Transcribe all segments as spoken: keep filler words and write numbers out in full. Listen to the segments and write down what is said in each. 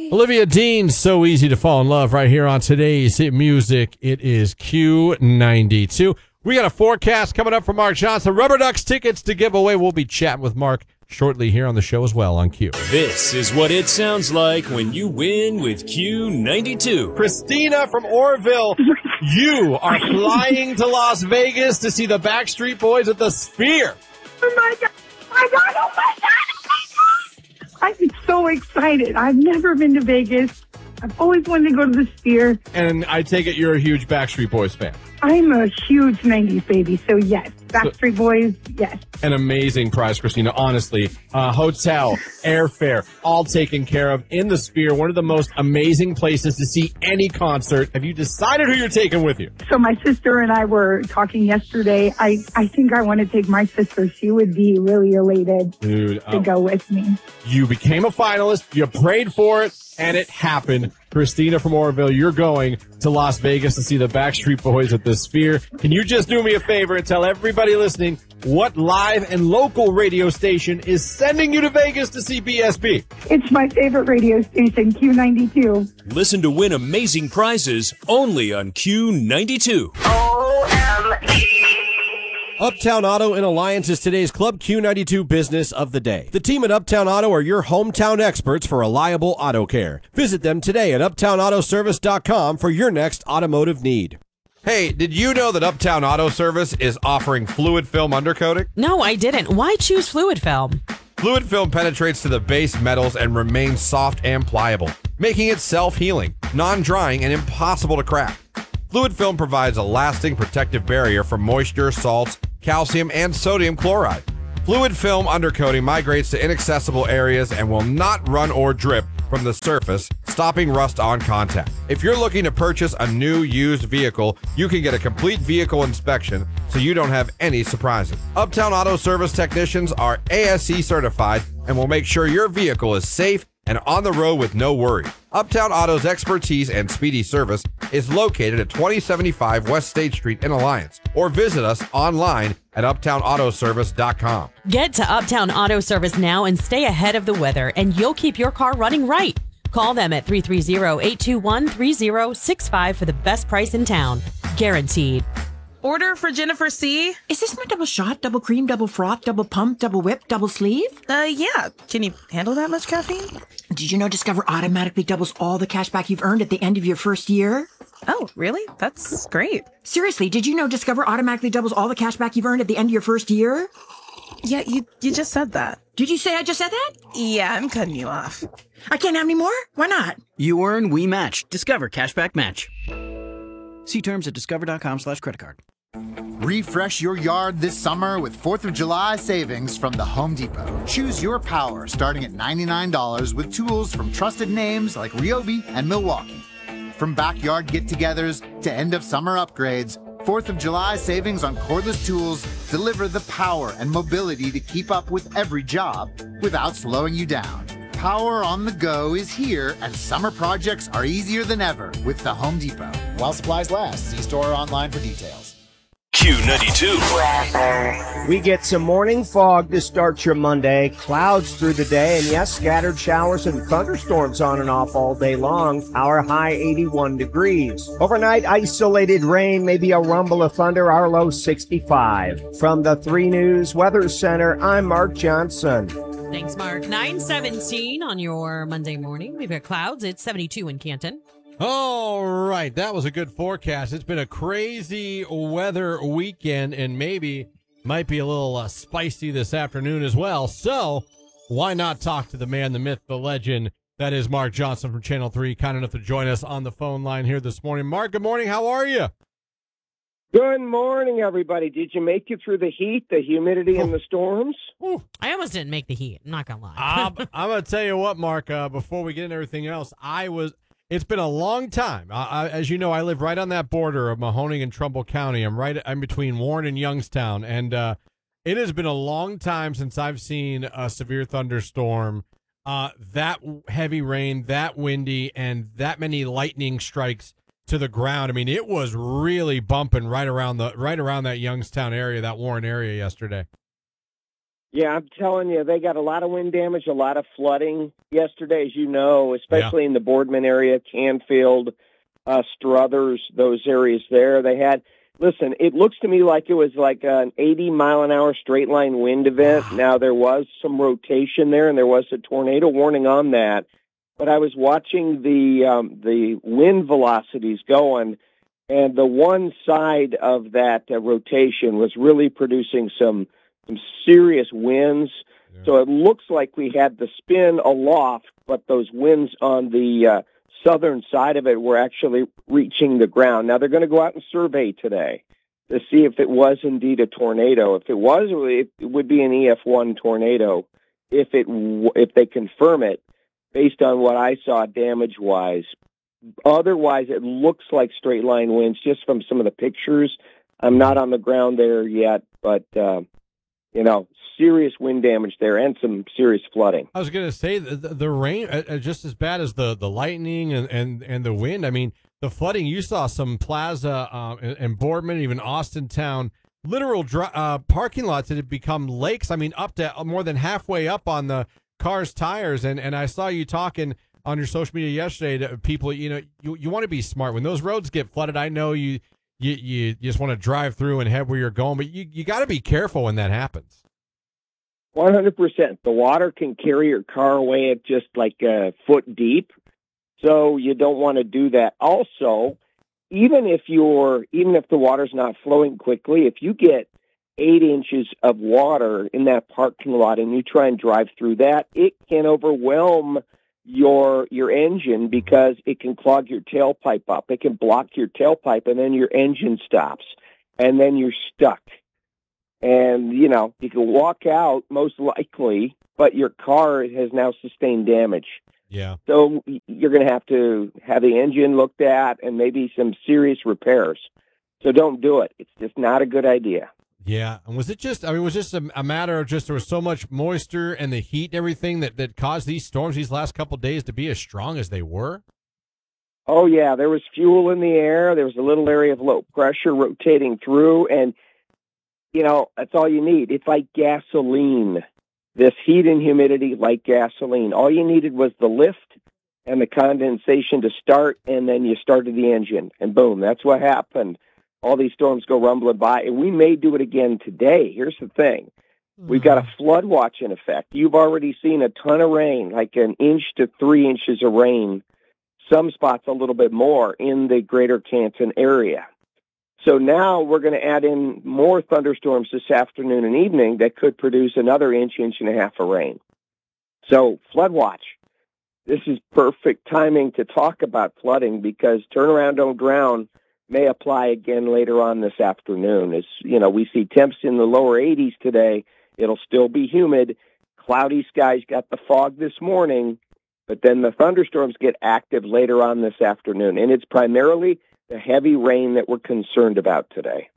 Olivia Dean, So Easy to Fall in Love, right here on today's hit music. It is Q ninety-two. We got a forecast coming up from Mark Johnson. Rubber Ducks tickets to give away. We'll be chatting with Mark shortly here on the show as well on Q. This is what it sounds like when you win with Q ninety-two. Christina from Orville, you are flying to Las Vegas to see the Backstreet Boys at the Sphere. Oh my God! Oh my God! Oh my God! I'm so excited. I've never been to Vegas. I've always wanted to go to the Sphere. And I take it you're a huge Backstreet Boys fan. I'm a huge nineties baby, so yes. Backstreet Boys, yes. An amazing prize, Christina. Honestly, uh, hotel, airfare, all taken care of in the Sphere. One of the most amazing places to see any concert. Have you decided who you're taking with you? So my sister and I were talking yesterday. I, I think I want to take my sister. She would be really elated Dude, to uh, go with me. You became a finalist. You prayed for it, and it happened. Christina from Orville, you're going to Las Vegas to see the Backstreet Boys at the Sphere. Can you just do me a favor and tell everybody listening what live and local radio station is sending you to Vegas to see B S B? It's my favorite radio station, Q ninety-two. Listen to win amazing prizes only on Q ninety-two. O M G. Uptown Auto in Alliance is today's Club Q ninety-two business of the day. The team at Uptown Auto are your hometown experts for reliable auto care. Visit them today at uptown auto service dot com for your next automotive need. Hey, did you know that Uptown Auto Service is offering fluid film undercoating? No, I didn't. Why choose fluid film? Fluid film penetrates to the base metals and remains soft and pliable, making it self-healing, non-drying, and impossible to crack. Fluid film provides a lasting protective barrier from moisture, salts, calcium, and sodium chloride. Fluid film undercoating migrates to inaccessible areas and will not run or drip from the surface, stopping rust on contact. If you're looking to purchase a new used vehicle, you can get a complete vehicle inspection so you don't have any surprises. Uptown Auto Service technicians are A S E certified and will make sure your vehicle is safe and on the road with no worry. Uptown Auto's expertise and speedy service is located at twenty seventy-five West State Street in Alliance, or visit us online at uptown auto service dot com. Get to Uptown Auto Service now and stay ahead of the weather, and you'll keep your car running right. Call them at three three zero, eight two one, three zero six five for the best price in town. Guaranteed. Order for Jennifer C. Is this my double shot, double cream, double froth, double pump, double whip, double sleeve? Uh, yeah. Can you handle that much caffeine? Did you know Discover automatically doubles all the cash back you've earned at the end of your first year? Oh, really? That's great. Seriously, did you know Discover automatically doubles all the cash back you've earned at the end of your first year? Yeah, you you just said that. Did you say I just said that? Yeah, I'm cutting you off. I can't have any more? Why not? You earn, we match. Discover Cashback Match. See terms at discover.com slash credit card. Refresh your yard this summer with fourth of July savings from the Home Depot. Choose your power starting at ninety-nine dollars with tools from trusted names like Ryobi and Milwaukee. From backyard get-togethers to end-of-summer upgrades, fourth of July savings on cordless tools deliver the power and mobility to keep up with every job without slowing you down. Power on the go is here, and summer projects are easier than ever with the Home Depot. While supplies last, see store or online for details. Q ninety-two. We get some morning fog to start your Monday, clouds through the day, and yes, scattered showers and thunderstorms on and off all day long. Our high eighty-one degrees. Overnight, isolated rain, maybe a rumble of thunder, our low sixty-five. From the three News Weather Center, I'm Mark Johnson. Thanks, Mark. nine seventeen on your Monday morning. We've got clouds. It's seventy-two in Canton. All right, that was a good forecast. It's been a crazy weather weekend, and maybe might be a little uh, spicy this afternoon as well. So why not talk to the man, the myth, the legend? That is Mark Johnson from Channel three, kind enough to join us on the phone line here this morning. Mark, good morning. How are you? Good morning, everybody. Did you make it through the heat, the humidity, and the storms? Ooh, I almost didn't make the heat. I'm not going to lie. uh, I'm going to tell you what, Mark, uh, before we get into everything else, I was... It's been a long time. I, I, as you know, I live right on that border of Mahoning and Trumbull County. I'm right I'm between Warren and Youngstown, and uh, it has been a long time since I've seen a severe thunderstorm, uh, that heavy rain, that windy, and that many lightning strikes to the ground. I mean, it was really bumping right around the right around that Youngstown area, that Warren area yesterday. Yeah, I'm telling you, they got a lot of wind damage, a lot of flooding yesterday, as you know, especially yeah. in the Boardman area, Canfield, uh, Struthers, those areas there. They had, listen, it looks to me like it was like an eighty mile an hour straight line wind event. Wow. Now, there was some rotation there, and there was a tornado warning on that. But I was watching the um, the wind velocities going, and the one side of that uh, rotation was really producing some some serious winds. Yeah. So it looks like we had the spin aloft, but those winds on the uh, southern side of it were actually reaching the ground. Now, they're going to go out and survey today to see if it was indeed a tornado. If it was, it would be an E F one tornado if it if they confirm it, based on what I saw damage-wise. Otherwise, it looks like straight-line winds just from some of the pictures. I'm not on the ground there yet, but, uh, you know, serious wind damage there and some serious flooding. I was going to say, the, the, the rain, uh, just as bad as the, the lightning and, and, and the wind. I mean, the flooding, you saw some Plaza uh, and Boardman, even Austintown, literal dry, uh, parking lots that had become lakes. I mean, up to more than halfway up on the car's tires, and and I saw you talking on your social media yesterday to people. You know, you you want to be smart when those roads get flooded. I know you you you just want to drive through and head where you're going, but you you got to be careful when that happens. One hundred percent. The water can carry your car away at just like a foot deep, so you don't want to do that. Also, even if you're even if the water's not flowing quickly, if you get eight inches of water in that parking lot and you try and drive through that, it can overwhelm your your engine because it can clog your tailpipe up. It can block your tailpipe, and then your engine stops, and then you're stuck. And, you know, you can walk out most likely, but your car has now sustained damage. Yeah. So you're going to have to have the engine looked at and maybe some serious repairs. So don't do it. It's just not a good idea. Yeah, and was it just, I mean, was this a, a matter of just there was so much moisture and the heat and everything that, that caused these storms these last couple of days to be as strong as they were? Oh, yeah, there was fuel in the air. There was a little area of low pressure rotating through, and, you know, that's all you need. It's like gasoline. This heat and humidity, like gasoline. All you needed was the lift and the condensation to start, and then you started the engine, and boom, that's what happened. All these storms go rumbling by, and we may do it again today. Here's the thing. We've got a flood watch in effect. You've already seen a ton of rain, like an inch to three inches of rain, some spots a little bit more in the greater Canton area. So now we're going to add in more thunderstorms this afternoon and evening that could produce another inch, inch and a half of rain. So flood watch. This is perfect timing to talk about flooding because turnaround, don't drown may apply again later on this afternoon. As you know, we see temps in the lower eighties today. It'll still be humid. Cloudy skies, got the fog this morning, but then the thunderstorms get active later on this afternoon. And it's primarily the heavy rain that we're concerned about today.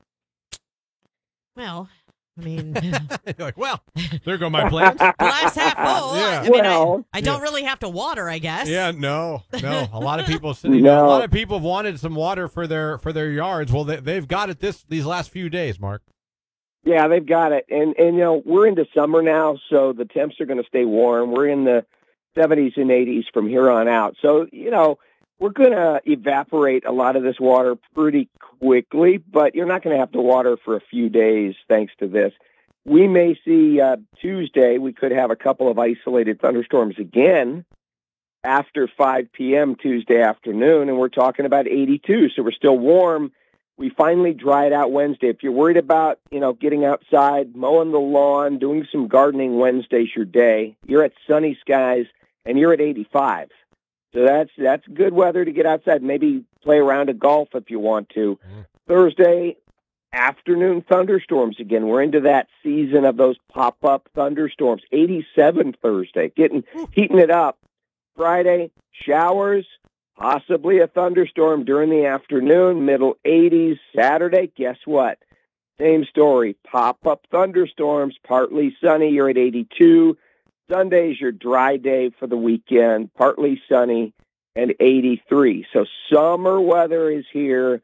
Well, I mean, you're like, well, there go my plans. Glass half full. Yeah. I mean, well, I, I don't yeah. really have to water, I guess. Yeah, no, no. A lot of people, you know, No. a lot of people have wanted some water for their for their yards. Well, they, they've got it this these last few days, Mark. Yeah, they've got it. And, and you know, we're into summer now, so the temps are going to stay warm. We're in the seventies and eighties from here on out. So, you know, we're going to evaporate a lot of this water pretty quickly, but you're not going to have to water for a few days thanks to this. We may see uh, Tuesday, we could have a couple of isolated thunderstorms again after five p.m. Tuesday afternoon, and we're talking about eighty-two, so we're still warm. We finally dried out Wednesday. If you're worried about, you know, getting outside, mowing the lawn, doing some gardening, Wednesday's your day. You're at sunny skies, and you're at eighty-five. So that's that's good weather to get outside. Maybe play around at golf if you want to. Mm. Thursday, afternoon thunderstorms again. We're into that season of those pop-up thunderstorms. eighty-seven Thursday, getting heating it up. Friday, showers, possibly a thunderstorm during the afternoon, middle eighties. Saturday, guess what? Same story. Pop-up thunderstorms, partly sunny. You're at eighty-two. Sunday's your dry day for the weekend, partly sunny, and eighty-three. So summer weather is here.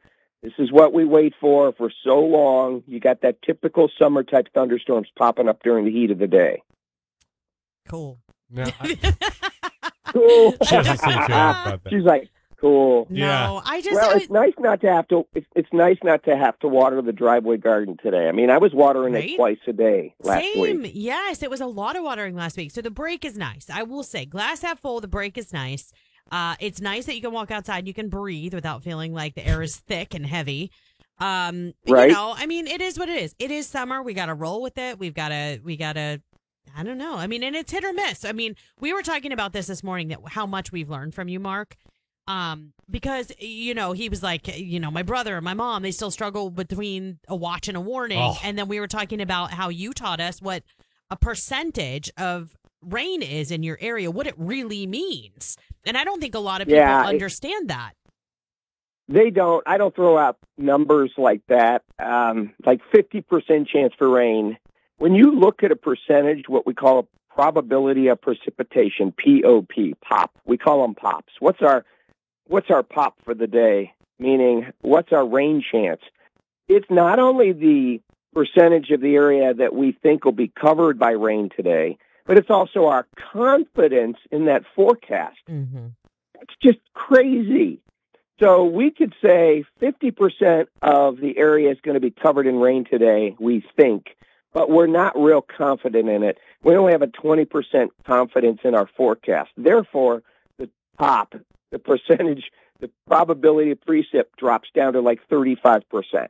This is what we wait for for so long. You got that typical summer type thunderstorms popping up during the heat of the day. Cool. No, I, Cool. she doesn't seem too happy about that. She's like, cool. No, I just. Well, I, it's nice not to have to. It's, it's nice not to have to water the driveway garden today. I mean, I was watering Right? it twice a day last Same. week. Yes, it was a lot of watering last week. So the break is nice. I will say, glass half full, the break is nice. Uh, it's nice that you can walk outside and you can breathe without feeling like the air is thick and heavy. Um, Right. You know, I mean, it is what it is. It is summer. We got to roll with it. We've got to, we got to, I don't know. I mean, and it's hit or miss. I mean, we were talking about this this morning, that how much we've learned from you, Mark. Um, because, you know, he was like, you know, my brother and my mom, they still struggle between a watch and a warning. Oh. And then we were talking about how you taught us what a percentage of rain is in your area, what it really means. And I don't think a lot of people Yeah, it- understand that. They don't. I don't throw out numbers like that. Um, like fifty percent chance for rain. When you look at a percentage, what we call a probability of precipitation, P O P, pop. We call them pops. What's our What's our pop for the day? Meaning, what's our rain chance? It's not only the percentage of the area that we think will be covered by rain today, but it's also our confidence in that forecast. Mm-hmm. It's just crazy. So we could say fifty percent of the area is going to be covered in rain today, we think, but we're not real confident in it. We only have a twenty percent confidence in our forecast. Therefore, the top, the percentage, the probability of precip drops down to like thirty-five percent.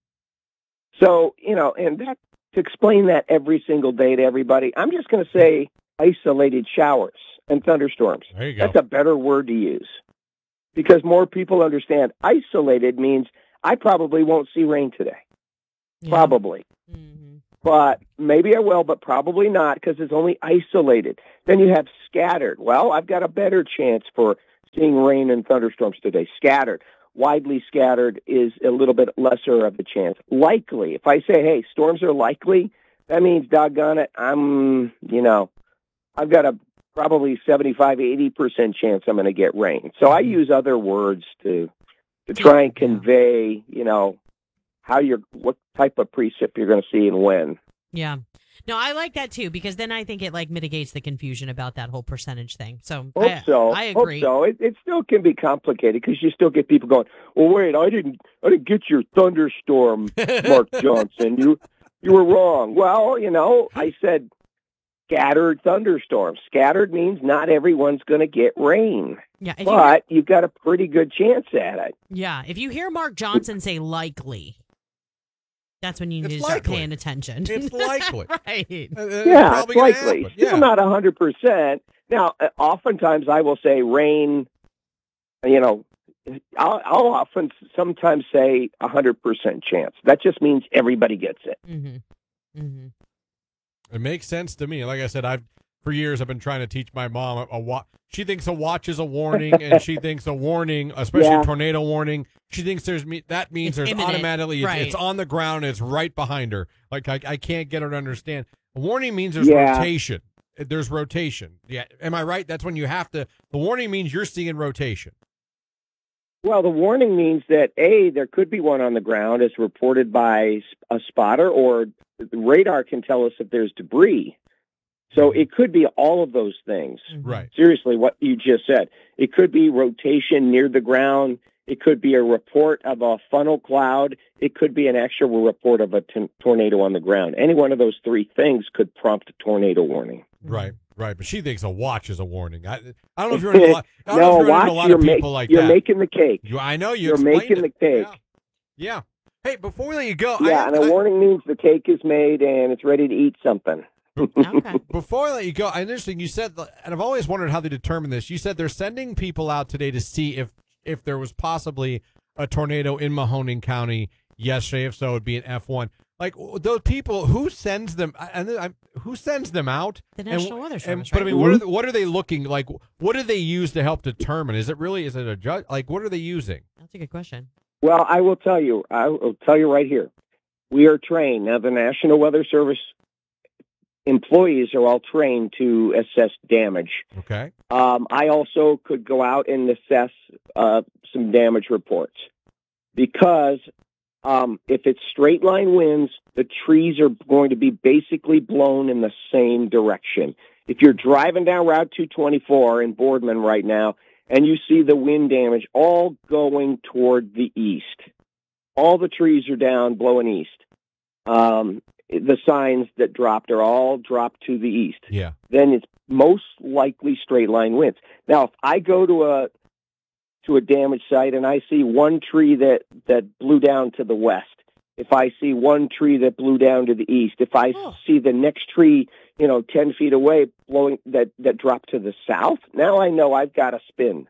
So, you know, and that, to explain that every single day to everybody, I'm just going to say isolated showers and thunderstorms. There you go. That's a better word to use, because more people understand isolated means I probably won't see rain today. Yeah. Probably. Mm-hmm. But maybe I will, but probably not, because it's only isolated. Then you have scattered. Well, I've got a better chance for seeing rain and thunderstorms today. Scattered. Widely scattered is a little bit lesser of a chance. Likely. If I say, hey, storms are likely, that means, doggone it, I'm, you know, I've got a probably seventy-five, eighty percent chance I'm going to get rain. So I use other words to to try and convey, you know, how you're, what type of precip you're going to see and when. Yeah. No, I like that too, because then I think it like mitigates the confusion about that whole percentage thing. So Hope I, so. I agree. Hope so. It, it still can be complicated because you still get people going, well, wait, I didn't, I didn't get your thunderstorm, Mark Johnson. You, you were wrong. Well, you know, I said scattered thunderstorms. Scattered means not everyone's going to get rain, Yeah. If you, but you've got a pretty good chance at it. yeah. If you hear Mark Johnson say likely, that's when you need It's to start likely. paying attention. It's likely. Right. Uh, uh, Yeah, probably it's gonna likely. happen. Still Yeah. not one hundred percent. Now, uh, oftentimes I will say rain, you know, I'll, I'll often sometimes say one hundred percent chance. That just means everybody gets it. Mm-hmm. Mm-hmm. It makes sense to me. Like I said, I've for years I've been trying to teach my mom a, a watch. She thinks a watch is a warning, and she thinks a warning, especially Yeah. tornado warning. She thinks there's me. That means It's there's imminent, automatically it's, right. it's on the ground. It's right behind her. Like I, I can't get her to understand. A warning means there's Yeah. rotation. There's rotation. Yeah, am I right? That's when you have to. The warning means you're seeing rotation. Well, the warning means that, A, there could be one on the ground as reported by a spotter, or the radar can tell us if there's debris. So it could be all of those things. Right. Seriously, what you just said. It could be rotation near the ground. It could be a report of a funnel cloud. It could be an actual report of a t- tornado on the ground. Any one of those three things could prompt a tornado warning. Right. Right. But she thinks a watch is a warning. I, I don't know if you're in a lot. I don't know no, if you're watch, in a lot you're, of ma- people like you're that. making the cake. You, I know you. You're explained making it. the cake. Yeah. yeah. Hey, before we let you go, Yeah, I, and a I, warning means the cake is made and it's ready to eat something. Okay. Before I let you go, I interesting. You said, and I've always wondered how they determine this. You said they're sending people out today to see if if there was possibly a tornado in Mahoning County yesterday. If so, it'd be an F one. Like those people, who sends them? And then I'm- who sends them out? The And- National Weather and- Service, But I right? mean, what are they, what are they looking like? What do they use to help determine? Is it really? Is it a judge? Like, what are they using? That's a good question. Well, I will tell you. I will tell you right here. We are trained. Now, the National Weather Service employees are all trained to assess damage. Okay. Um, I also could go out and assess uh, some damage reports. because um, if it's straight line winds, the trees are going to be basically blown in the same direction. If you're driving down Route two twenty-four in Boardman right now and you see the wind damage all going toward the east, all the trees are down blowing east. Um, the signs that dropped are all dropped to the east. Yeah. Then it's most likely straight line winds. Now, if I go to a to a damaged site and I see one tree that, that blew down to the west, if I see one tree that blew down to the east, if I oh. see the next tree, you know, ten feet away blowing that, that dropped to the south, now I know I've got to spin.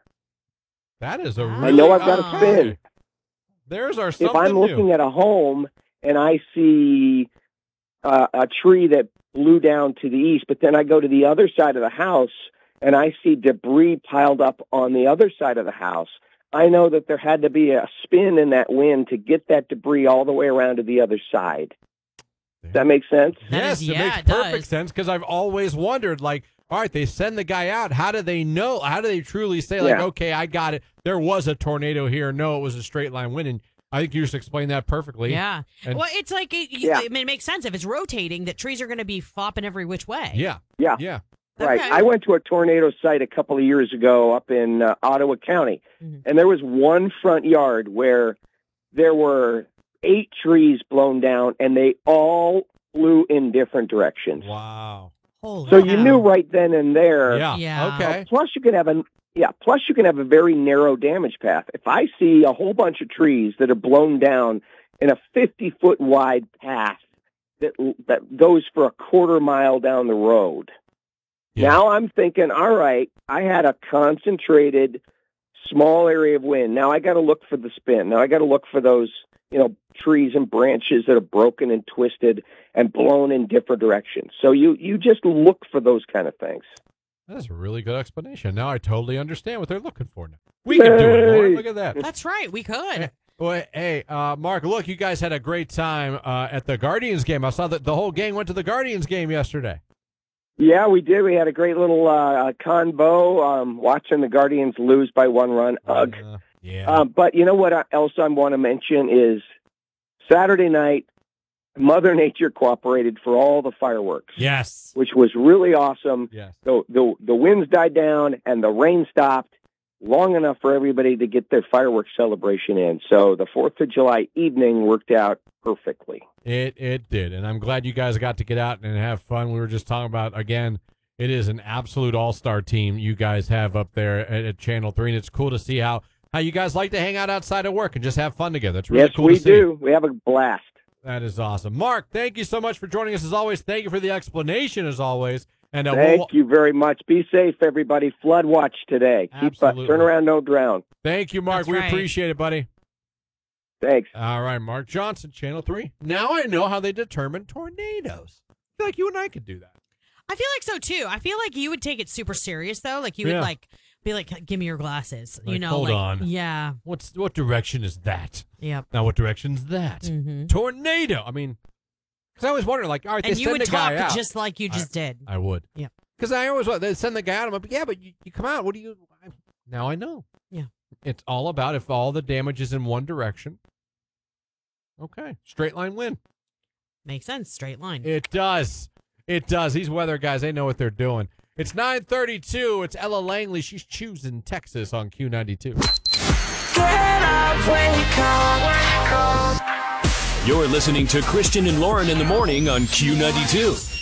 That is a really I know I've got to spin. There's our something If I'm new. looking at a home and I see uh, a tree that blew down to the east, but then I go to the other side of the house and I see debris piled up on the other side of the house, I know that there had to be a spin in that wind to get that debris all the way around to the other side. Does that make sense? Yes, is, it yeah, makes it perfect does. sense because I've always wondered, like, all right, they send the guy out. How do they know? How do they truly say, like, Yeah. okay, I got it. There was a tornado here. No, it was a straight line wind. And I think you just explained that perfectly. Yeah. And- well, it's like, it, you, Yeah. I mean, it makes sense. If it's rotating, that trees are going to be flopping every which way. Yeah. Yeah. Yeah. Right. Okay. I went to a tornado site a couple of years ago up in uh, Ottawa County, Mhm. and there was one front yard where there were eight trees blown down, and they all flew in different directions. Wow. Holy So you cow. knew right then and there. Yeah. Yeah. Okay. Plus, you can have a yeah. Plus, you can have a very narrow damage path. If I see a whole bunch of trees that are blown down in a fifty foot wide path that that goes for a quarter mile down the road. Yeah. Now I'm thinking, all right, I had a concentrated small area of wind. Now I got to look for the spin. Now I got to look for those, you know, trees and branches that are broken and twisted and blown in different directions. So you, you just look for those kind of things. That's a really good explanation. Now I totally understand what they're looking for now. We can do it, Lauren. Look at that. That's right. We could. Well, hey, uh, Mark, look, you guys had a great time uh, at the Guardians game. I saw that the whole gang went to the Guardians game yesterday. Yeah, we did. We had a great little uh, convo um, watching the Guardians lose by one run. Ugh. Uh, yeah. Um, but you know what else I want to mention is Saturday night, Mother Nature cooperated for all the fireworks. Yes. Which was really awesome. Yes. The, the, the winds died down and the rain stopped long enough for everybody to get their fireworks celebration in. So the fourth of July evening worked out perfectly. It it did, and I'm glad you guys got to get out and have fun. We were just talking about, again, it is an absolute all-star team you guys have up there at, at Channel three, and it's cool to see how, how you guys like to hang out outside of work and just have fun together. It's really yes, cool we to see. do. We have a blast. That is awesome. Mark, thank you so much for joining us as always. Thank you for the explanation as always. And uh, Thank we'll, you very much. Be safe, everybody. Flood watch today. Keep uh, Absolutely. turn around, no drown. Thank you, Mark. That's we right. appreciate it, buddy. Thanks. All right, Mark Johnson, Channel three. Now I know how they determine tornadoes. I feel like you and I could do that. I feel like so too. I feel like you would take it super serious though. Like you Yeah. would like be like, "Give me your glasses." you Like, know, hold like, on. Yeah. What's what direction is that? Yep. Now what direction's that? Mhm. Tornado. I mean, because I always wonder, like, all right, And they you send would the guy talk out. just like you just did. I would. Yeah. Because I always want they send the guy out. I'm like, yeah, but you, you come out. What do you? I, now I know. Yeah. It's all about if all the damage is in one direction. Okay, straight line win. Makes sense. Straight line. It does. It does. These weather guys, they know what they're doing. It's nine thirty-two. It's Ella Langley. She's choosing Texas on Q ninety-two. You're listening to Christian and Lauren in the morning on Q ninety-two.